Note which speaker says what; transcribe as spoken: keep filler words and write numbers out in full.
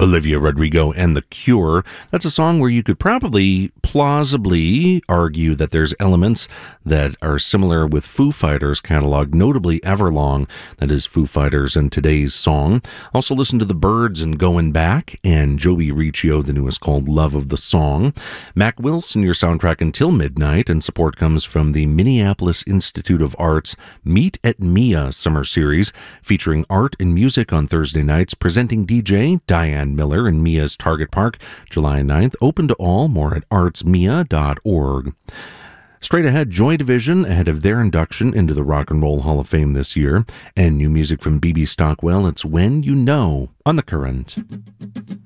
Speaker 1: Olivia Rodrigo and The Cure. That's a song where you could probably plausibly argue that there's elements that are similar with Foo Fighters' catalog, notably Everlong, that is Foo Fighters and today's song. Also listen to The Byrds and Going Back, and Joey Riccio, the newest, called Love of the Song. Mac Wilson, your soundtrack until midnight, and support comes from the Minneapolis Institute of Art's Meet at Mia Summer Series, featuring art and music on Thursday nights, presenting D J Diane Miller in Mia's Target Park, July ninth. Open to all. More at arts mia dot org. Straight ahead, Joy Division ahead of their induction into the Rock and Roll Hall of Fame this year. And new music from B B Stockwell, it's When You Know on The Current.